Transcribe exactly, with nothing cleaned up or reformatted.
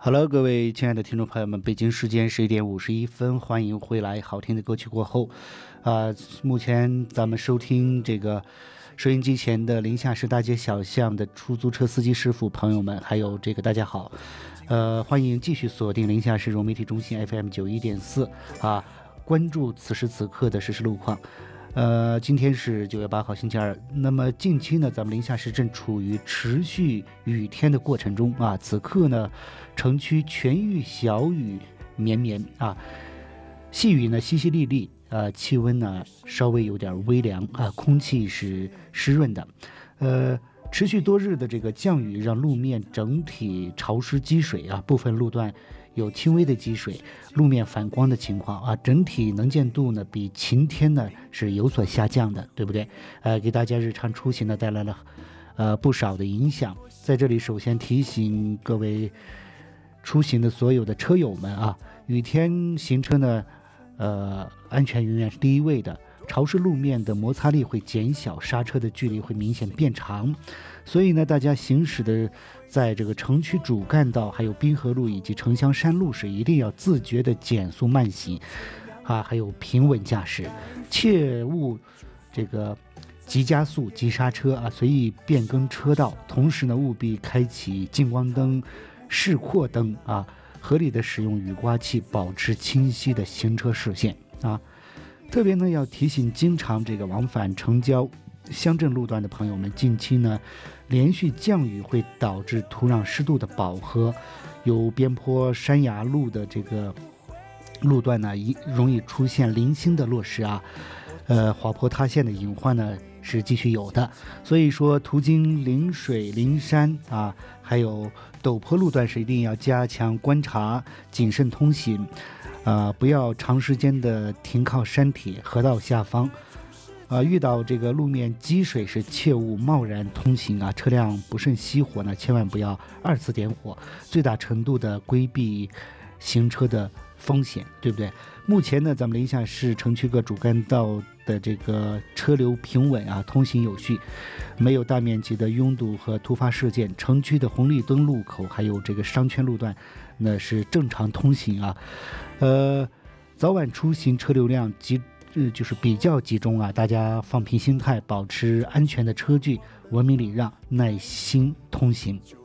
Hello，各位亲爱的听众朋友们，北京时间十一点五十一分，欢迎回来。好听的歌曲过后，啊、目前咱们收听这个收音机前的临夏市大街小巷的出租车司机师傅朋友们，还有这个大家好，呃，欢迎继续锁定临夏市融媒体中心 F M 九一点四啊，关注此时此刻的实时路况。呃，今天是九月八号星期二。那么近期呢，咱们临夏市正处于持续雨天的过程中啊。此刻呢，城区全域小雨绵绵啊，细雨呢淅淅沥沥，呃，气温呢稍微有点微凉啊，空气是湿润的，呃。持续多日的这个降雨让路面整体潮湿积水啊，部分路段有轻微的积水，路面反光的情况啊，整体能见度呢比晴天呢是有所下降的，对不对？呃，给大家日常出行呢带来了呃不少的影响。在这里首先提醒各位出行的所有的车友们啊，雨天行车呢，呃，安全永远是第一位的。潮湿路面的摩擦力会减小，刹车的距离会明显变长，所以呢，大家行驶的在这个城区主干道、还有滨河路以及城乡山路时，一定要自觉的减速慢行，啊，还有平稳驾驶，切勿这个急加速、急刹车啊，随意变更车道。同时呢，务必开启近光灯、示廓灯啊，合理的使用雨刮器，保持清晰的行车视线啊。特别呢，要提醒经常这个往返城郊乡镇路段的朋友们，近期呢，连续降雨会导致土壤湿度的饱和，有边坡山崖路的这个路段呢，容易出现零星的落石啊，呃，滑坡塌陷的隐患呢是继续有的。所以说，途经临水、临山啊，还有陡坡路段时，一定要加强观察，谨慎通行。啊、呃，不要长时间的停靠山体、河道下方，啊、呃，遇到这个路面积水时，切勿贸然通行啊。车辆不慎熄火呢，千万不要二次点火，最大程度的规避行车的风险，对不对？目前呢，咱们临夏市城区各主干道的这个车流平稳啊，通行有序，没有大面积的拥堵和突发事件。城区的红绿灯路口还有这个商圈路段，那是正常通行啊。呃，早晚出行车流量集，呃，就是比较集中啊，大家放平心态，保持安全的车距，文明礼让，耐心通行